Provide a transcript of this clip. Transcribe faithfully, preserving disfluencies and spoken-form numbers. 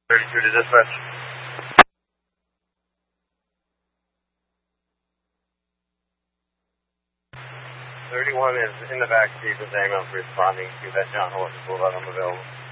thirty-two to dispatch. thirty-one is in the back seat with ambulance responding to that John Horse. We'll let them available.